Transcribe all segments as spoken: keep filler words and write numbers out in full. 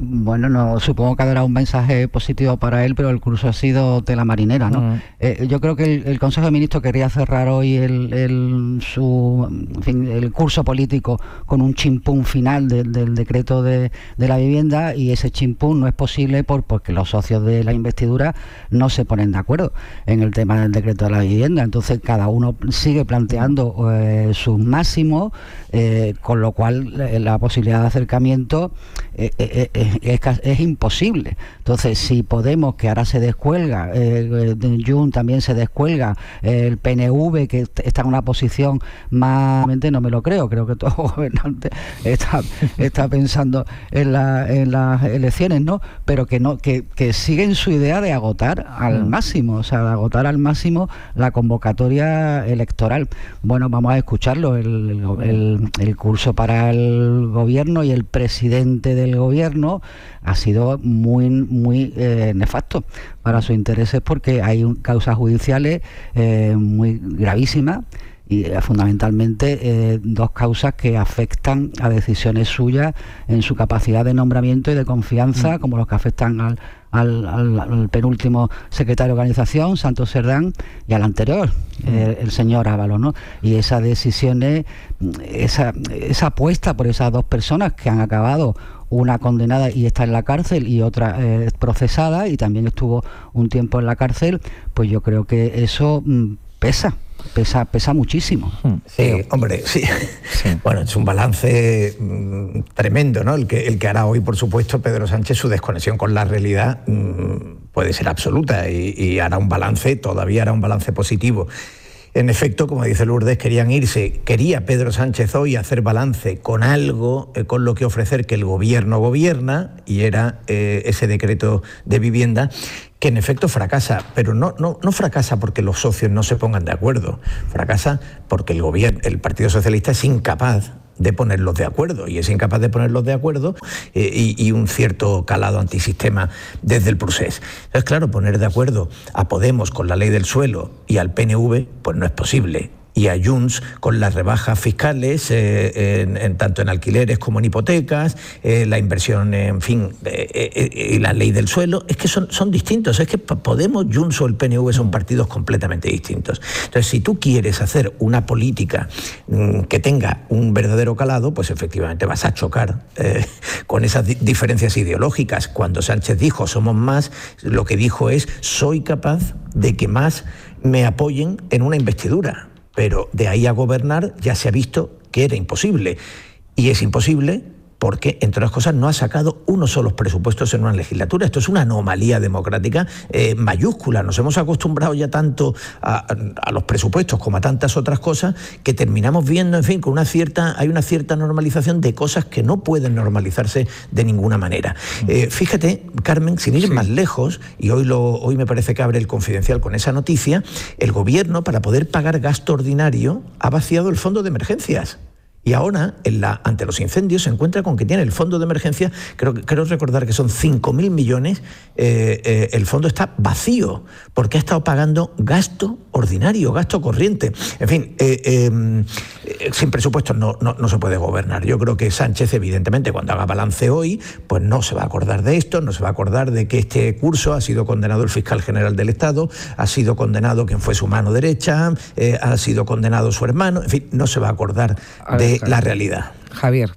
Bueno, no supongo que habrá un mensaje positivo para él, pero el curso ha sido tela marinera, ¿no? Uh-huh. Eh, yo creo que el, el Consejo de Ministros quería cerrar hoy el, el, su, en fin, el curso político con un chimpún final de, del decreto de, de la vivienda, y ese chimpún no es posible por, porque los socios de la investidura no se ponen de acuerdo en el tema del decreto de la vivienda. Entonces cada uno sigue planteando eh, sus máximos, eh, con lo cual eh, la posibilidad de acercamiento eh, eh, eh, Es, es imposible. Entonces, si Podemos, que ahora se descuelga, eh, Junts también se descuelga, eh, el P N V, que está en una posición más... No me lo creo, creo que todo gobernante está, está pensando en, la, en las elecciones, ¿no? Pero que no que, que siguen su idea de agotar al máximo, o sea, de agotar al máximo la convocatoria electoral. Bueno, vamos a escucharlo, el, el, el curso para el gobierno y el presidente del gobierno ha sido muy muy eh, nefasto para sus intereses, porque hay un, causas judiciales eh, muy gravísimas y eh, fundamentalmente eh, dos causas que afectan a decisiones suyas en su capacidad de nombramiento y de confianza, mm. como los que afectan al Al, al, al penúltimo secretario de organización, Santos Cerdán, y al anterior, mm. eh, el señor Ábalos, ¿no? Y esas decisiones, esa, esa apuesta por esas dos personas que han acabado, una condenada y está en la cárcel y otra eh, procesada, y también estuvo un tiempo en la cárcel, pues yo creo que eso mm, pesa. Pesa, pesa muchísimo. Sí, hombre, sí. sí. Bueno, es un balance mmm, tremendo, ¿no? El que, el que hará hoy, por supuesto, Pedro Sánchez. Su desconexión con la realidad mmm, puede ser absoluta, y, y hará un balance, todavía hará un balance positivo. En efecto, como dice Lourdes, querían irse, quería Pedro Sánchez hoy hacer balance con algo, eh, con lo que ofrecer que el gobierno gobierna, y era eh, ese decreto de vivienda, que en efecto fracasa, pero no, no, no fracasa porque los socios no se pongan de acuerdo, fracasa porque el gobierno, el Partido Socialista es incapaz de ponerlos de acuerdo, y es incapaz de ponerlos de acuerdo eh, y, y un cierto calado antisistema desde el procés. Entonces, claro, poner de acuerdo a Podemos con la ley del suelo y al P N V, pues no es posible. Y a Junts con las rebajas fiscales, eh, en, en, tanto en alquileres como en hipotecas, eh, la inversión, en fin, eh, eh, y la ley del suelo, es que son, son distintos. Es que Podemos, Junts o el P N V son partidos completamente distintos. Entonces, si tú quieres hacer una política mmm, que tenga un verdadero calado, pues efectivamente vas a chocar eh, con esas di- diferencias ideológicas. Cuando Sánchez dijo somos más, lo que dijo es soy capaz de que más me apoyen en una investidura. Pero de ahí a gobernar ya se ha visto que era imposible. Y es imposible porque, entre otras cosas, no ha sacado unos solos presupuestos en una legislatura. Esto es una anomalía democrática eh, mayúscula. Nos hemos acostumbrado ya tanto a, a los presupuestos como a tantas otras cosas que terminamos viendo, en fin, con una cierta, hay una cierta normalización de cosas que no pueden normalizarse de ninguna manera. Eh, fíjate, Carmen, sin ir sí. más lejos, y hoy, lo, hoy me parece que abre el Confidencial con esa noticia, el gobierno, para poder pagar gasto ordinario, ha vaciado el fondo de emergencias. Y ahora, en la, ante los incendios, se encuentra con que tiene el fondo de emergencia, creo, creo recordar que son cinco mil millones, eh, eh, el fondo está vacío, porque ha estado pagando gasto ordinario, gasto corriente. En fin, eh, eh, eh, sin presupuestos no, no, no se puede gobernar. Yo creo que Sánchez, evidentemente, cuando haga balance hoy, pues no se va a acordar de esto, no se va a acordar de que este curso ha sido condenado el fiscal general del Estado, ha sido condenado quien fue su mano derecha, eh, ha sido condenado su hermano, en fin, no se va a acordar de la realidad. Javier.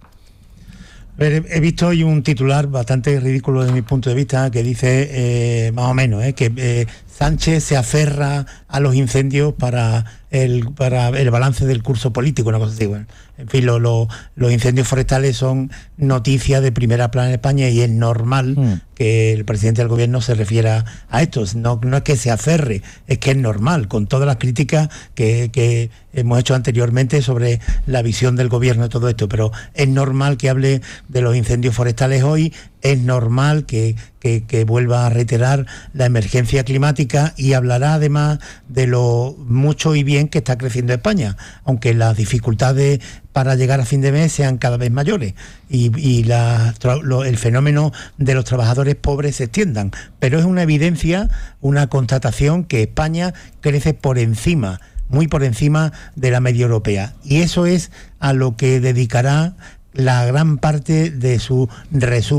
He visto hoy un titular bastante ridículo desde mi punto de vista que dice, eh, más o menos, eh, que eh, Sánchez se aferra a los incendios para el, para el balance del curso político, una cosa así. Bueno, en fin, lo, lo, los incendios forestales son noticias de primera plana en España y es normal mm. que el presidente del gobierno se refiera a esto. No, no es que se aferre, es que es normal, con todas las críticas que, que hemos hecho anteriormente sobre la visión del gobierno de todo esto, pero es normal que hable de los incendios forestales hoy, es normal que, que, que vuelva a reiterar la emergencia climática y hablará además de lo mucho y bien que está creciendo España, aunque las dificultades para llegar a fin de mes sean cada vez mayores y, y la, lo, el fenómeno de los trabajadores pobres se extiendan. Pero es una evidencia, una constatación que España crece por encima, muy por encima de la media europea. Y eso es a lo que dedicará la gran parte de su resumen